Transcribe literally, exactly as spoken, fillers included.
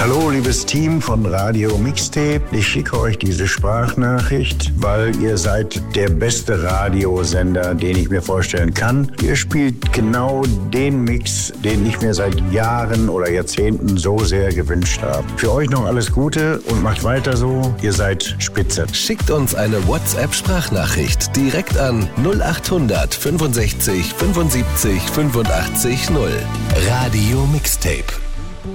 Hallo, liebes Team von Radio Mixtape. Ich schicke euch diese Sprachnachricht, weil ihr seid der beste Radiosender, den ich mir vorstellen kann. Ihr spielt genau den Mix, den ich mir seit Jahren oder Jahrzehnten so sehr gewünscht habe. Für euch noch alles Gute und macht weiter so. Ihr seid spitze. Schickt uns eine WhatsApp-Sprachnachricht direkt an null acht hundert fünfundsechzig fünfundsiebzig fünfundachtzig null. Radio Mixtape.